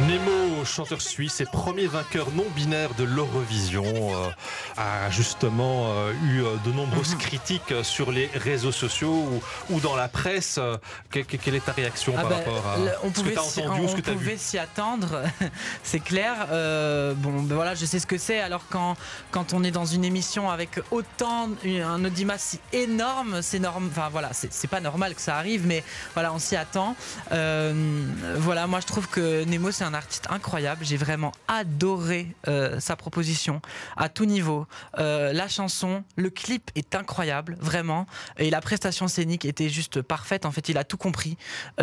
Nemo, chanteur suisse et premier vainqueur non binaire de l'Eurovision, a justement eu de nombreuses critiques sur les réseaux sociaux ou dans la presse. Quelle est ta réaction par rapport à ce que tu as entendu ou ce que tu as vu? On pouvait s'y attendre, c'est clair. Voilà, je sais ce que c'est. Alors quand on est dans une émission avec autant un audimat si énorme, c'est enfin voilà, c'est pas normal que ça arrive, mais voilà, on s'y attend. Voilà, moi je trouve que Nemo c'est un artiste incroyable. J'ai vraiment adoré sa proposition à tout niveau. La chanson, le clip est incroyable, vraiment. Et la prestation scénique était juste parfaite. En fait, il a tout compris.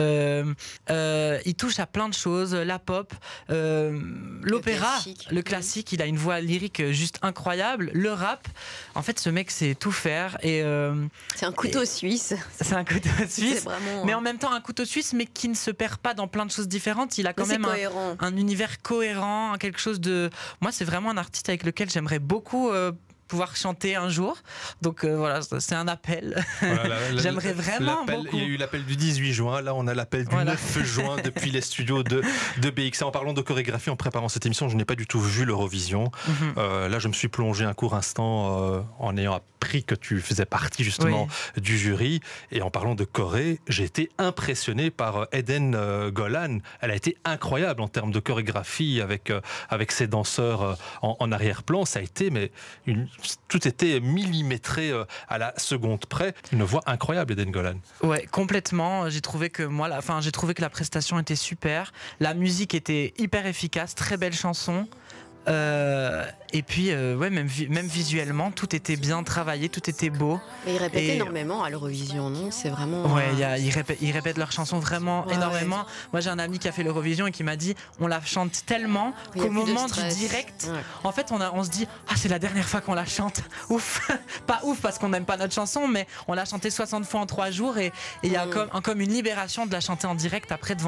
Il touche à plein de choses. La pop, l'opéra, le classique. Il a une voix lyrique juste incroyable. Le rap. En fait, ce mec sait tout faire. Et c'est un couteau suisse. C'est un couteau suisse. Vraiment... Mais en même temps, un couteau suisse, mais qui ne se perd pas dans plein de choses différentes. Il a quand même un univers cohérent, quelque chose de... Moi, c'est vraiment un artiste avec lequel j'aimerais beaucoup pouvoir chanter un jour. Donc voilà, c'est un appel. Voilà, j'aimerais vraiment beaucoup. Il y a eu l'appel du 18 juin, là on a l'appel du 9 juin depuis les studios de BX. En parlant de chorégraphie, en préparant cette émission, je n'ai pas du tout vu l'Eurovision. Là je me suis plongé un court instant en ayant appris que tu faisais partie justement du jury. Et en parlant de Corée, j'ai été impressionné par Eden Golan. Elle a été incroyable en termes de chorégraphie avec ses danseurs en arrière-plan. Ça a été tout était millimétré à la seconde près. Une voix incroyable, Eden Golan. Ouais, complètement. J'ai trouvé que j'ai trouvé que la prestation était super. La musique était hyper efficace, très belle chanson. Et puis même visuellement tout était bien travaillé, tout était beau. Mais ils répètent énormément à l'Eurovision, non? C'est vraiment... Ouais, ils répètent leurs chansons vraiment énormément. Ouais. Moi j'ai un ami qui a fait l'Eurovision et qui m'a dit on la chante tellement qu'au moment du direct, en fait on se dit c'est la dernière fois qu'on la chante. Ouf. Pas ouf parce qu'on n'aime pas notre chanson, mais on l'a chantée 60 fois en 3 jours et il y a comme une libération de la chanter en direct après devant